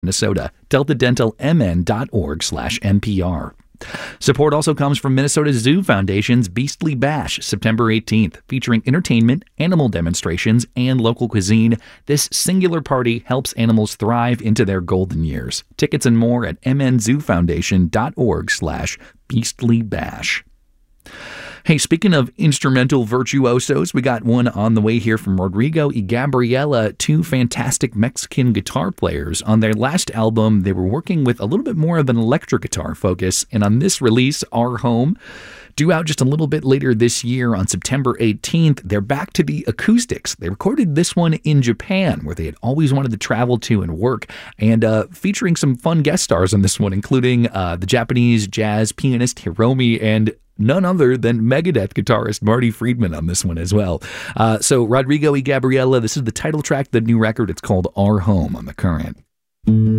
Minnesota. deltadentalmn.org/NPR. Support also comes from Minnesota Zoo Foundation's Beastly Bash, September 18th, featuring entertainment, animal demonstrations, and local cuisine. This singular party helps animals thrive into their golden years. Tickets and more at mnzoofoundation.org/beastlybash. Hey, speaking of instrumental virtuosos, we got one on the way here from Rodrigo y Gabriela, two fantastic Mexican guitar players. On their last album, they were working with a little bit more of an electric guitar focus, and on this release, Our Home, due out just a little bit later this year on September 18th, they're back to the acoustics. They recorded this one in Japan, where they had always wanted to travel to and work, and featuring some fun guest stars on this one, including the Japanese jazz pianist Hiromi and none other than Megadeth guitarist Marty Friedman on this one as well. So Rodrigo y Gabriela, this is the title track, the new record. It's called Our Home on The Current.